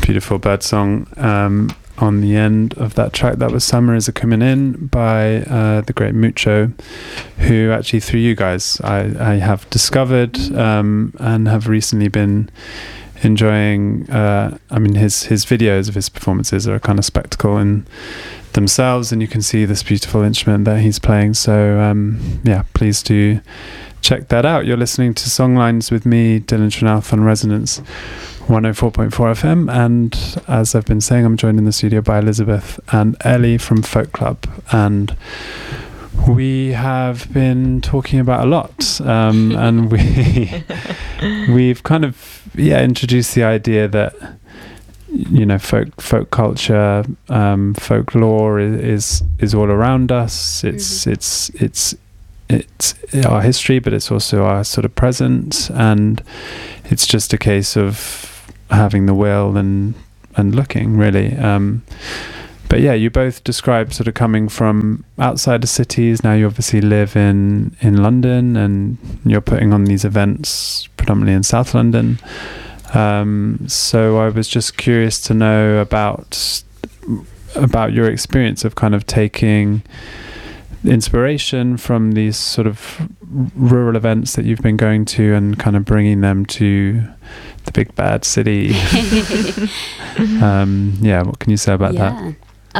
beautiful bird song on the end of that track. That was Summer Is A Comin' In by the great Mucho, who actually through you guys I have discovered and have recently been enjoying. His videos of his performances are a kind of spectacle in themselves, and you can see this beautiful instrument that he's playing. So please do check that out. You're listening to Songlines with me, Dylan Trinath, on Resonance 104.4 FM, and as I've been saying, I'm joined in the studio by Elizabeth and Ellie from Folk Club, and we have been talking about a lot, and we've kind of introduced the idea that folk culture, folklore is all around us. It's our history, but it's also our sort of present, and it's just a case of having the will and looking, really. But yeah, you both describe sort of coming from outside the cities. Now you obviously live in London, and you're putting on these events predominantly in South London. So I was just curious to know about your experience of kind of taking inspiration from these sort of rural events that you've been going to and kind of bringing them to the big bad city. What can you say about that?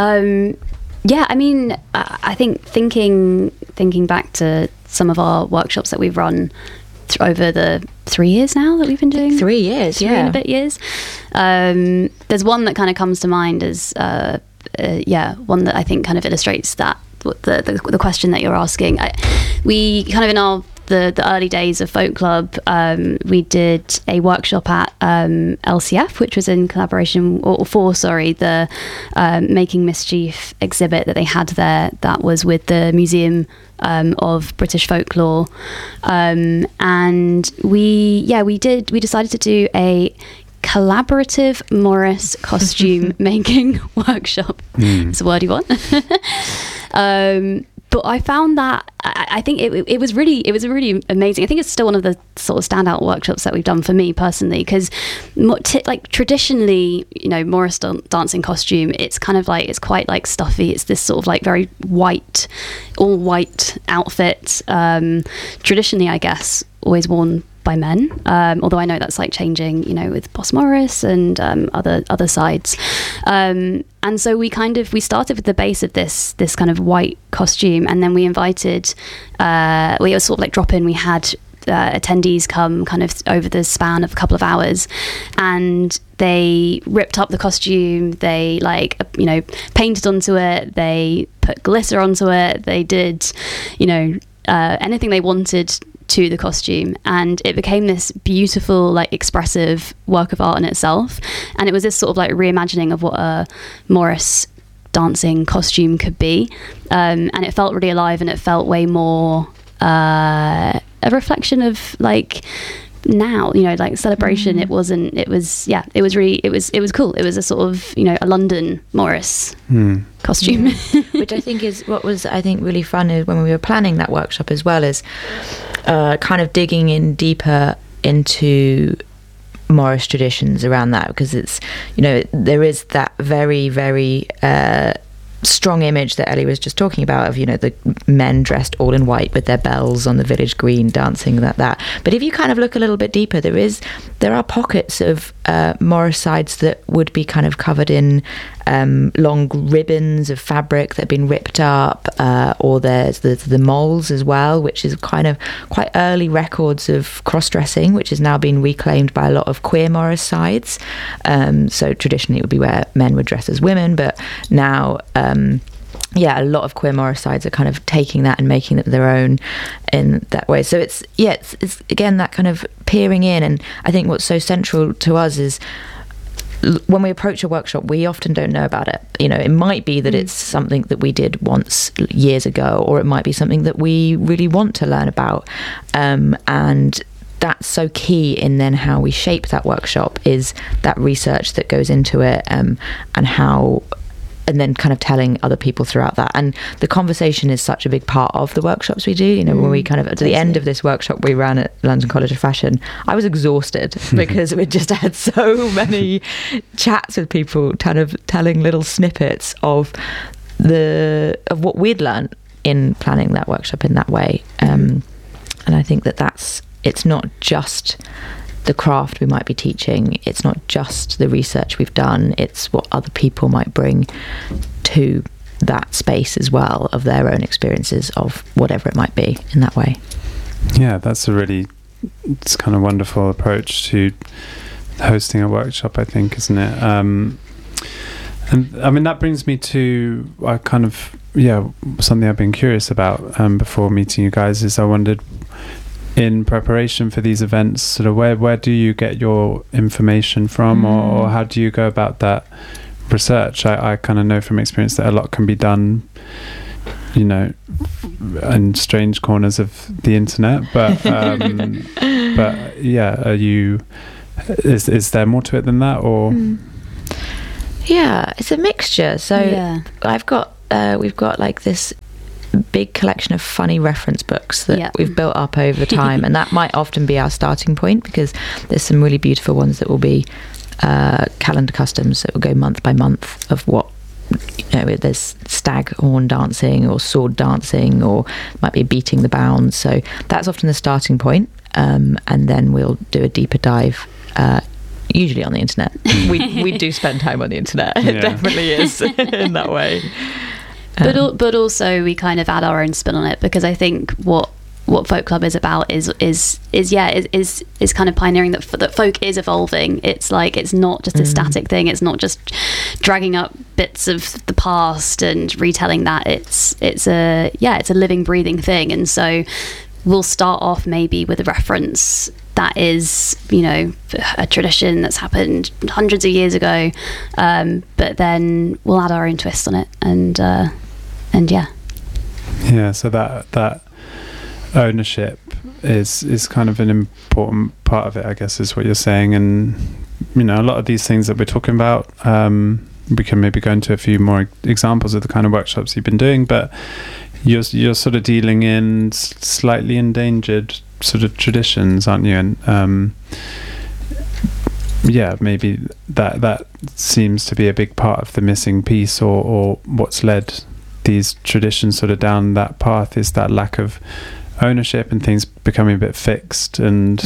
I think thinking back to some of our workshops that we've run over the 3 years now that we've been doing. 3 years, three and a bit years. There's one that kind of comes to mind as one that I think kind of illustrates that the question that you're asking. We kind of in the early days of Folk Club, we did a workshop at LCF, which was in collaboration for the Making Mischief exhibit that they had there. That was with the Museum of British Folklore, and we decided to do a collaborative Morris costume making workshop. It's a wordy one. But I found that I think it was really amazing. I think it's still one of the sort of standout workshops that we've done for me personally, because traditionally, Morris dancing costume, it's kind of like, it's quite like stuffy. It's this sort of like very all white outfit. Traditionally, I guess, always worn by men, although I know that's like changing, with Boss Morris and other sides. And so we started with the base of this kind of white costume, and then we invited, we were sort of like drop in. We had attendees come kind of over the span of a couple of hours, and they ripped up the costume. They painted onto it. They put glitter onto it. They did, anything they wanted to the costume, and it became this beautiful, like, expressive work of art in itself. And it was this sort of like reimagining of what a Morris dancing costume could be, and it felt really alive, and it felt way more a reflection of like now, like celebration. It was cool. It was a sort of a London Morris costume. Which I think is what was really fun is when we were planning that workshop as well, is kind of digging in deeper into Morris traditions around that, because it's there is that very, very strong image that Ellie was just talking about of the men dressed all in white with their bells on the village green dancing that. But if you kind of look a little bit deeper, there are pockets of Morris sides that would be kind of covered in long ribbons of fabric that have been ripped up, or there's the moles as well, which is kind of quite early records of cross-dressing, which has now been reclaimed by a lot of queer Morris sides. So traditionally it would be where men would dress as women, but now a lot of queer Morris sides are kind of taking that and making it their own in that way. So it's again that kind of peering in, and I think what's so central to us is when we approach a workshop, we often don't know about it. It might be that it's something that we did once years ago, or it might be something that we really want to learn about, and that's so key in then how we shape that workshop, is that research that goes into it, and how and then kind of telling other people throughout that. And the conversation is such a big part of the workshops we do. You know, when we kind of, at the end of this workshop we ran at London College of Fashion, I was exhausted because we just had so many chats with people kind of telling little snippets of what we'd learned in planning that workshop in that way. And I think it's not just the craft we might be teaching, it's not just the research we've done, it's what other people might bring to that space as well, of their own experiences of whatever it might be in that way. Yeah, that's it's kind of wonderful approach to hosting a workshop, I think, isn't it? And I mean, that brings me to something I've been curious about before meeting you guys, is I wondered, in preparation for these events, sort of where do you get your information from, or how do you go about that research? I kind of know from experience that a lot can be done, you know, in strange corners of the internet, but yeah, is there more to it than that, or? Yeah, it's a mixture. So we've got like this big collection of funny reference books that we've built up over time, and that might often be our starting point, because there's some really beautiful ones that will be calendar customs that will go month by month of what, you know, there's stag horn dancing or sword dancing, or might be beating the bounds. So that's often the starting point, and then we'll do a deeper dive, usually on the internet. We do spend time on the internet. It definitely is in that way. But also we kind of add our own spin on it, because I think what Folk Club is about is kind of pioneering that folk is evolving. It's like, it's not just a static thing. It's not just dragging up bits of the past and retelling that. It's a living, breathing thing. And so we'll start off maybe with a reference that is, you know, a tradition that's happened hundreds of years ago, but then we'll add our own twist on it, and so that ownership is kind of an important part of it, I guess, is what you're saying. And, you know, a lot of these things that we're talking about, we can maybe go into a few more examples of the kind of workshops you've been doing, but you're sort of dealing in slightly endangered sort of traditions, aren't you? And maybe that seems to be a big part of the missing piece, or what's led these traditions sort of down that path, is that lack of ownership and things becoming a bit fixed, and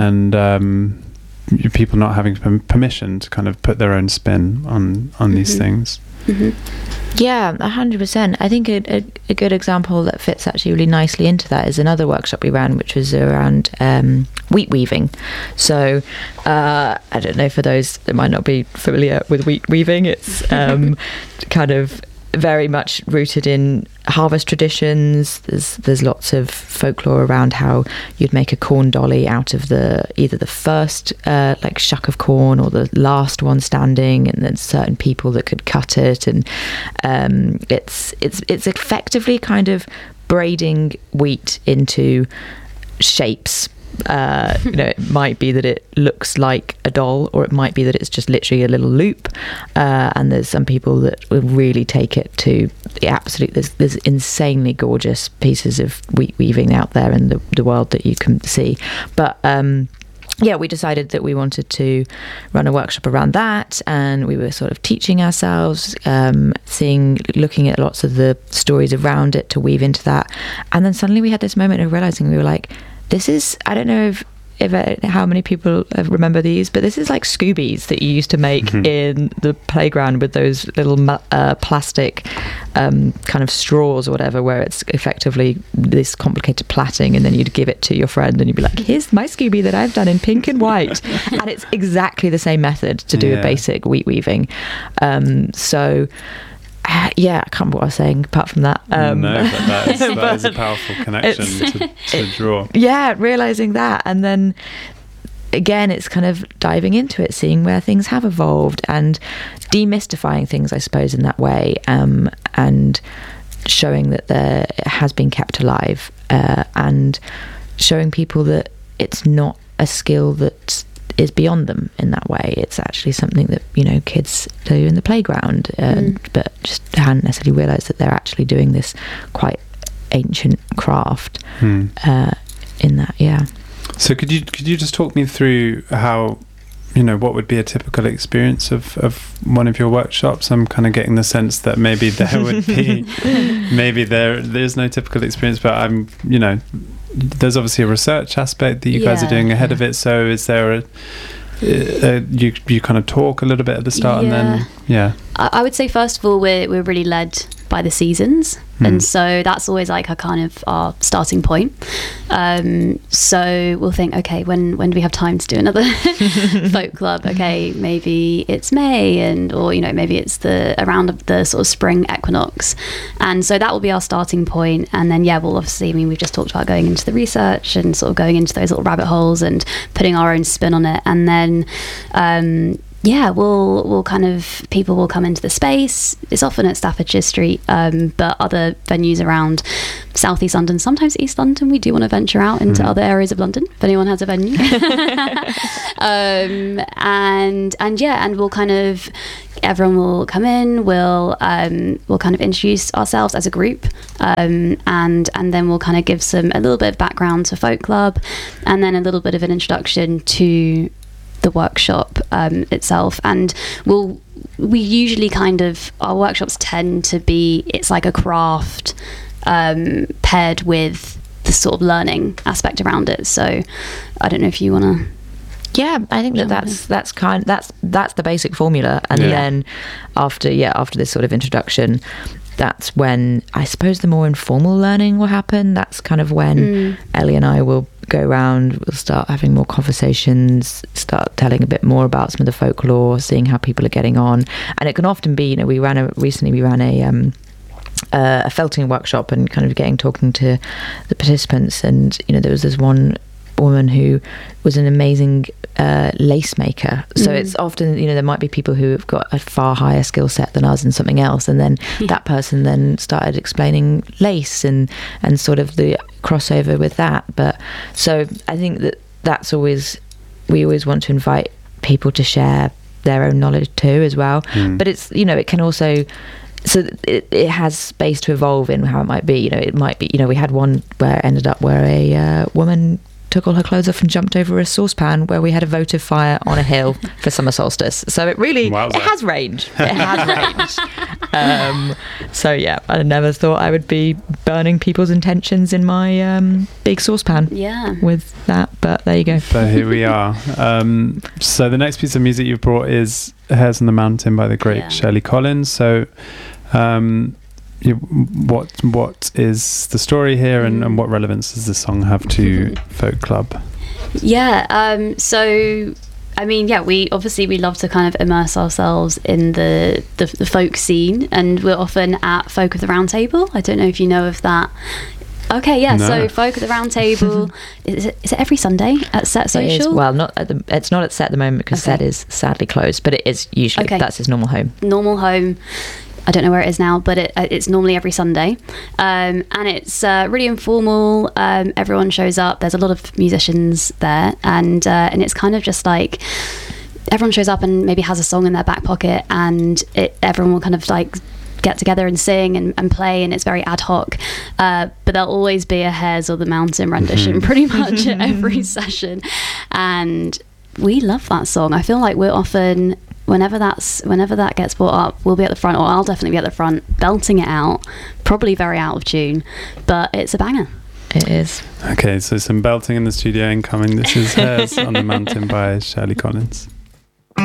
people not having permission to kind of put their own spin on these things. Yeah, 100%. I think a good example that fits actually really nicely into that is another workshop we ran, which was around wheat weaving. So I don't know, for those that might not be familiar with wheat weaving, it's kind of very much rooted in harvest traditions. There's lots of folklore around how you'd make a corn dolly out of either the first like shuck of corn or the last one standing, and then certain people that could cut it, and it's effectively kind of braiding wheat into shapes. You know, it might be that it looks like a doll, or it might be that it's just literally a little loop, and there's some people that will really take it to the absolute. There's insanely gorgeous pieces of wheat weaving out there in the world that you can see, but we decided that we wanted to run a workshop around that, and we were sort of teaching ourselves, looking at lots of the stories around it to weave into that. And then suddenly we had this moment of realizing, we were like, this is, I don't know if how many people remember these, but this is like Scoobies that you used to make in the playground with those little plastic kind of straws or whatever, where it's effectively this complicated plaiting, and then you'd give it to your friend and you'd be like, here's my Scooby that I've done in pink and white. And it's exactly the same method to do a basic wheat weaving. I can't remember what I was saying apart from that. No, but that is a powerful connection to draw. Yeah, realising that. And then again, it's kind of diving into it, seeing where things have evolved and demystifying things, I suppose, in that way, and showing that it has been kept alive, and showing people that it's not a skill that is beyond them in that way. It's actually something that, you know, kids do in the playground, but just hadn't necessarily realised that they're actually doing this quite ancient craft in that. Yeah. So could you just talk me through how, you know, what would be a typical experience of one of your workshops? I'm kind of getting the sense that maybe there would be, maybe there's no typical experience, but I'm, you know, there's obviously a research aspect that you guys are doing ahead of it. So is there you kind of talk a little bit at the start and then I would say first of all we're really led by the seasons, and so that's always like our starting point. So we'll think, okay, when do we have time to do another folk club? Okay, maybe it's May, or you know, maybe it's around the sort of spring equinox, and so that will be our starting point. And then we'll obviously, I mean, we've just talked about going into the research and sort of going into those little rabbit holes and putting our own spin on it, and then we'll kind of, people will come into the space. It's often at Staffordshire Street, but other venues around South East London, sometimes East London. We do want to venture out into other areas of London if anyone has a venue. And we'll kind of, everyone will come in. We'll kind of introduce ourselves as a group, and then we'll kind of give a little bit of background to Folk Club, and then a little bit of an introduction to the workshop itself. And we usually kind of, our workshops tend to be, it's like a craft paired with the sort of learning aspect around it. So I don't know if you want to. Yeah, I think that's the basic formula, and then after this sort of introduction, that's when I suppose the more informal learning will happen. That's kind of when Ellie and I will go around, we'll start having more conversations, start telling a bit more about some of the folklore, seeing how people are getting on. And it can often be, you know, we ran a felting workshop and kind of talking to the participants, and you know, there was this one woman who was an amazing lace maker. So it's often, you know, there might be people who have got a far higher skill set than us in something else, and then that person then started explaining lace and sort of the crossover with that. But so I think that's always, we always want to invite people to share their own knowledge too as well. But it's, you know, it can also, so it has space to evolve in how it might be. You know, it might be, you know, we had one where it ended up where a woman took all her clothes off and jumped over a saucepan where we had a votive fire on a hill for summer solstice. So it really, it has range. It has range. So yeah, I never thought I would be burning people's intentions in my big saucepan with that, but there you go. So here we are. So the next piece of music you brought is Hares on the Mountain by the great Shirley Collins. So what is the story here, and what relevance does the song have to Folk Club? So I mean, we love to kind of immerse ourselves in the folk scene, and we're often at Folk of the Round Table. I don't know if you know of that. Okay, no. So Folk of the Round Table, is it every Sunday at Set Social? It is. Well, it's not at Set at the moment because Set is sadly closed, but it is usually, that's his normal home. I don't know where it is now, but it's normally every Sunday, and it's really informal. Everyone shows up. There's a lot of musicians there, and it's kind of just like everyone shows up and maybe has a song in their back pocket, and everyone will kind of like get together and sing and play, and it's very ad hoc. But there'll always be a Hares on the Mountain rendition pretty much at every session, and we love that song. I feel like we're often, whenever that gets brought up, we'll be at the front, or I'll definitely be at the front belting it out, probably very out of tune, but it's a banger. It is. Okay, so some belting in the studio incoming. This is Hares on the Mountain by Shirley Collins.